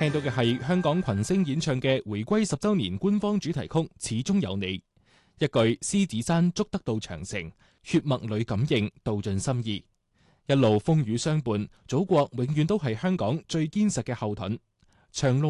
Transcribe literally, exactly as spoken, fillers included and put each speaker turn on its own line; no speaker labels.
聽到嘅係香港群星演唱嘅回歸十週年官方主題曲《始終有你》，一句獅子山捉得到長城，血脈裏感應道盡心意。一路風雨相伴，祖國永遠都係香港最堅實嘅後盾。長路